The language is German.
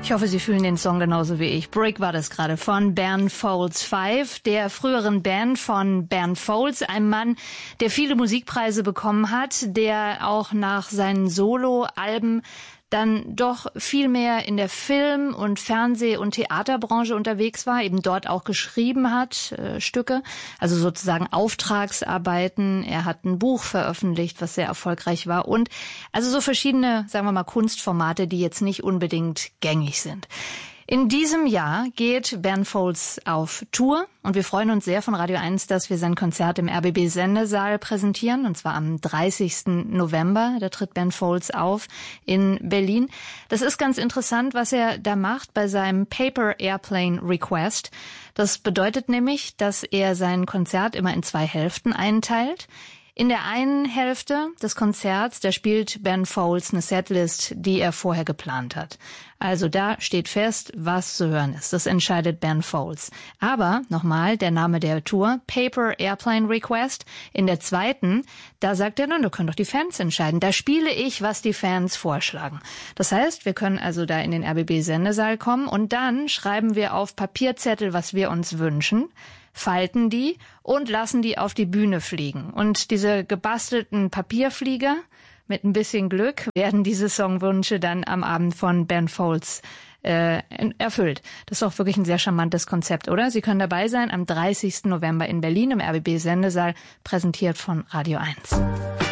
Ich hoffe, Sie fühlen den Song genauso wie ich. Brick war das gerade von Ben Folds 5, der früheren Band von Ben Folds, einem Mann, der viele Musikpreise bekommen hat, der auch nach seinen Soloalben dann doch viel mehr in der Film- und Fernseh- und Theaterbranche unterwegs war, eben dort auch geschrieben hat, Stücke, also sozusagen Auftragsarbeiten. Er hat ein Buch veröffentlicht, was sehr erfolgreich war und also so verschiedene, sagen wir mal, Kunstformate, die jetzt nicht unbedingt gängig sind. In diesem Jahr geht Ben Folds auf Tour und wir freuen uns sehr von Radio 1, dass wir sein Konzert im RBB-Sendesaal präsentieren, und zwar am 30. November. Da tritt Ben Folds auf in Berlin. Das ist ganz interessant, was er da macht bei seinem Paper Airplane Request. Das bedeutet nämlich, dass er sein Konzert immer in 2 Hälften einteilt. In der einen Hälfte des Konzerts, da spielt Ben Folds eine Setlist, die er vorher geplant hat. Also da steht fest, was zu hören ist. Das entscheidet Ben Folds. Aber, nochmal, der Name der Tour, Paper Airplane Request. In der zweiten, da sagt er, nun, da können doch die Fans entscheiden. Da spiele ich, was die Fans vorschlagen. Das heißt, wir können also da in den RBB-Sendesaal kommen und dann schreiben wir auf Papierzettel, was wir uns wünschen, falten die und lassen die auf die Bühne fliegen. Und diese gebastelten Papierflieger, mit ein bisschen Glück, werden diese Songwünsche dann am Abend von Ben Folds erfüllt. Das ist auch wirklich ein sehr charmantes Konzept, oder? Sie können dabei sein am 30. November in Berlin im RBB-Sendesaal, präsentiert von Radio 1.